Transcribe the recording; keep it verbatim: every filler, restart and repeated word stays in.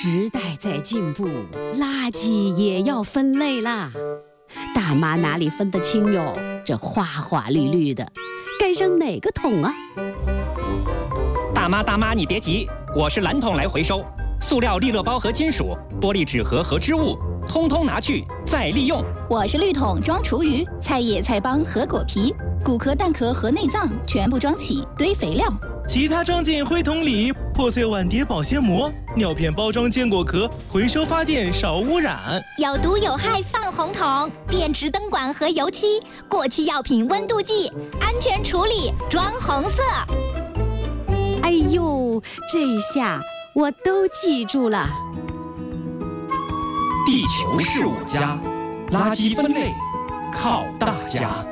时代在进步，垃圾也要分类啦。大妈哪里分得清哟？这花花绿绿的，该扔哪个桶啊？ 大妈大妈，你别急，我是蓝桶来回收。塑料利乐包和金属、玻璃纸盒和织物，通通拿去再利用。 我是绿桶装厨余，菜叶、菜帮和果皮、骨壳、蛋壳和内脏全部装起堆肥料。 其他装进灰桶里，破碎碗碟保鲜膜，尿片包装坚果壳，回收发电少污染。 有毒有害放红桶，电池灯管和油漆，过期药品温度计，安全处理装红色。 哎呦，这下我都记住了。 地球是我家，垃圾分类靠大家。